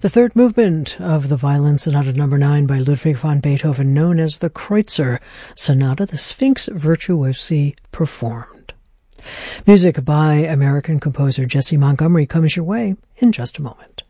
The third movement of the Violin Sonata No. 9 by Ludwig van Beethoven, known as the Kreutzer Sonata, the Sphinx Virtuosi performed. Music by American composer Jessie Montgomery comes your way in just a moment.